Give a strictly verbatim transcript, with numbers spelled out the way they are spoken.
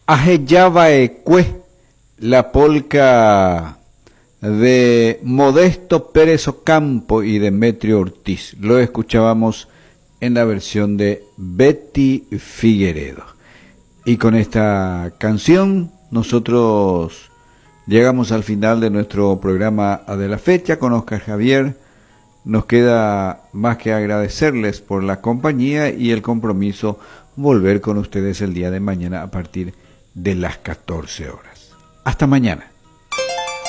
Ajeyabaecue, la polca de Modesto Pérez Ocampo y Demetrio Ortiz. Lo escuchábamos en la versión de Betty Figueredo. Y con esta canción nosotros llegamos al final de nuestro programa de la fecha con Oscar Javier. Nos queda más que agradecerles por la compañía y el compromiso volver con ustedes el día de mañana a partir de las catorce horas. Hasta mañana.